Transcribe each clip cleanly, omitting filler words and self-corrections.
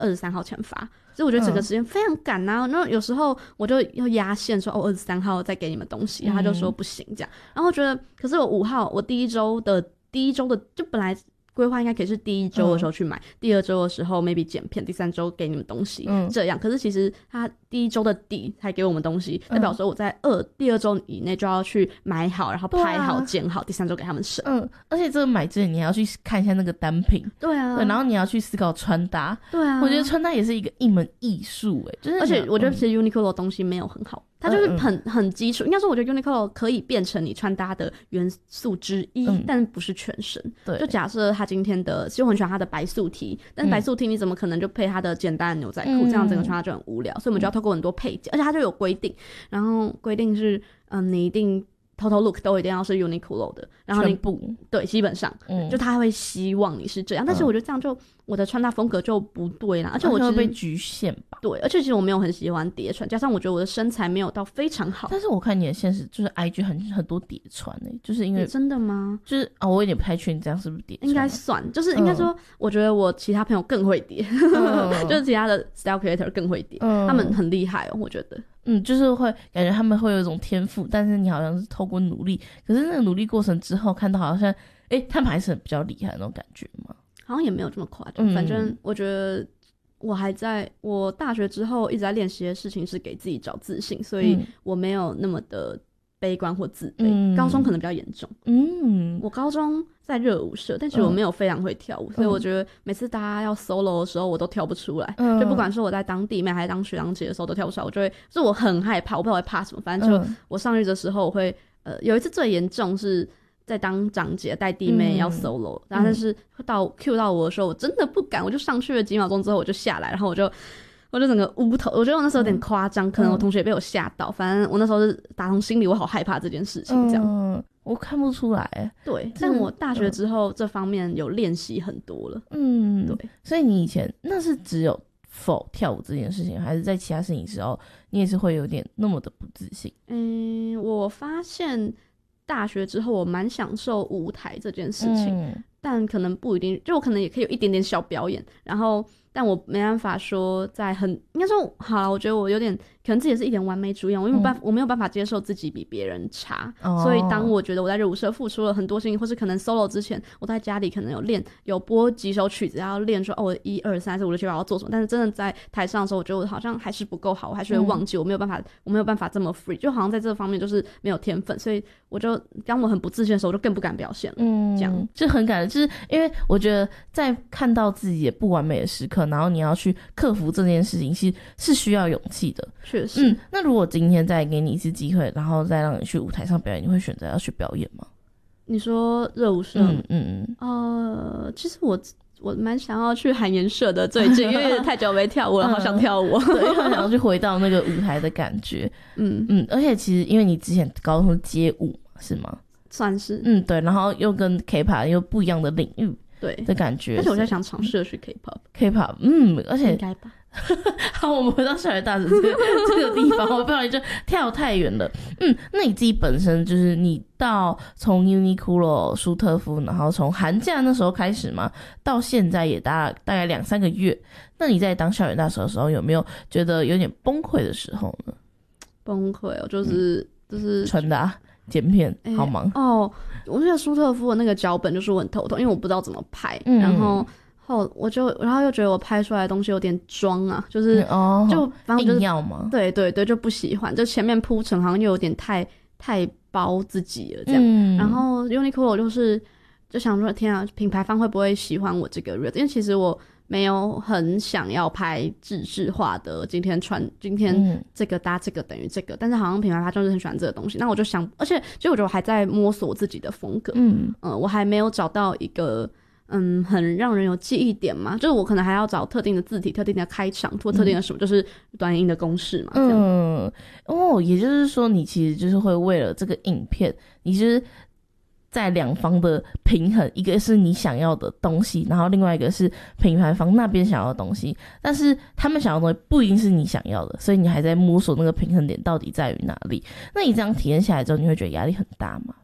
23号前发，所以我觉得整个时间非常赶啊。然后有时候我就要压线说23号再给你们东西，然后他就说不行这样。然后我觉得，可是我5号我第一周的就本来规划应该可以是第1周的时候去买，第2周的时候 maybe 剪片，第3周给你们东西，这样。可是其实他第1周的底才给我们东西，代表说我在第2周以内就要去买好，然后拍好、剪好，第3周给他们审。 而且这个买之前你还要去看一下那个单品， 对啊， 对，然后你要去思考穿搭， 对啊， 我觉得穿搭也是一门艺术，就是而且我觉得其实 Uniqlo 的东西没有很好。它就是很基础，应该说我觉得 Uniqlo 可以变成你穿搭的元素之一，但不是全身。 对， 就假设他今天的，其实我很喜欢他的白素 T， 但是白素 T 你怎么可能就配他的简单的牛仔裤，这样整个穿搭就很无聊。所以我们就要透过很多配件，而且它就有规定，然后规定是你一定total look 都一定要是 Uniqlo 的，然后你对基本上，就他会希望你是这样，但是我觉得这样就我的穿搭风格就不对啦，而且我会被局限吧。 对，而且其实我没有很喜欢叠穿，加上我觉得我的身材没有到非常好。 但是我看你的现实就是 IG 很多叠穿就是因为真的吗？ 就是我有点不太确定这样是不是叠穿， 应该算，就是应该说，我觉得我其他朋友更会叠，就是其他的 style creator 更会叠，他们很厉害我觉得。 就是会感觉他们会有一种天赋，但是你好像是透过努力，可是那个努力过程之后看到好像他们还是很比较厉害的那种感觉吗？ 好像也没有这么夸张，反正我觉得我大学之后一直在练习的事情是给自己找自信，所以我没有那么的悲观或自卑。高中可能比较严重。我高中在热舞社，但其实我没有非常会跳舞，所以我觉得每次大家要 solo 的时候我都跳不出来，就不管是我在当弟妹还是当学长姐的时候都跳不出来，就是我很害怕，我不知道我会怕什么，反正就我上去的时候我会有一次最严重是在当长姐带弟妹要 solo，然后但是Q 到我的时候我真的不敢，我就上去了几秒钟之后我就下来，然后我就整个乌头，我觉得我那时候有点夸张，可能我同学也被我吓到，反正我那时候是打从心里我好害怕这件事情这样。 我看不出来对，但我大学之后这方面有练习很多了。对， 所以你以前那是只有跳舞这件事情，还是在其他事情时候你也是会有点那么的不自信？ 我发现大学之后我蛮享受舞台这件事情，但可能不一定，就我可能也可以有一点点小表演，然后但我没办法说应该说好啦，我觉得我有点可能自己是一点完美主义，我没有办法接受自己比别人差，所以当我觉得我在热舞社付出了很多心力，或是可能 solo 之前我在家里可能有播几首曲子要练说我1、2、3、4、5、6、7、8要做什么，但是真的在台上的时候我觉得我好像还是不够好，我还是会忘记，我没有办法这么 free， 就好像在这方面就是没有天分，所以当我很不自信的时候我就更不敢表现了。这样就很感人，就是因为我觉得在看到自己也不完美的时刻，然后你要去克服这件事情是需要勇气的。 确实。 那如果今天再给你一次机会，然后再让你去舞台上表演，你会选择要去表演吗？ 你说热舞社？其实我蛮想要去韩研社的，最近因为太久没跳舞了，好想跳舞。 对，好想要去回到那个舞台的感觉。而且其实因为你之前高中街舞是吗？ 算是。 对，然后又跟 K-pop 又不一样的领域，对的感觉。 而且我在想尝试的是 K-pop， 而且应该吧。 好，我们回到校园大使这个地方，我不小心就跳太远了。那你自己本身就是你从 Uniqlo 舒特夫，然后从寒假那时候开始嘛，到现在也大概2-3个月。那你在当校园大使的时候，有没有觉得有点崩溃的时候呢？ 崩溃就是穿搭剪片好忙我觉得舒特夫的那个脚本就是我很头痛，因为我不知道怎么拍，然后又觉得我拍出来的东西有点装啊，就是就反正就是硬要吗？ 对对对，就不喜欢，就前面铺陈好像又有点太包自己了这样。然后 Uniqlo 就想说天啊，品牌方会不会喜欢我这个人？因为其实我没有很想要拍制式化的今天这个搭这个等于这个，但是好像品牌方就是很喜欢这个东西，那我就想，而且其实我觉得我还在摸索我自己的风格，我还没有找到一个很让人有记忆点嘛，就是我可能还要找特定的字体、特定的开场或特定的什么，就是短音的公式嘛。 也就是说你其实就是会为了这个影片，你就是在两方的平衡，一个是你想要的东西，然后另外一个是品牌方那边想要的东西，但是他们想要的东西不一定是你想要的，所以你还在摸索那个平衡点到底在于哪里。那你这样体验下来之后，你会觉得压力很大吗？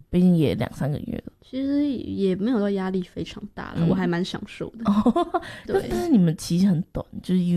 毕竟也2-3个月了。 其实也没有到压力非常大了，我还蛮享受的。 但是你们其实很短，就是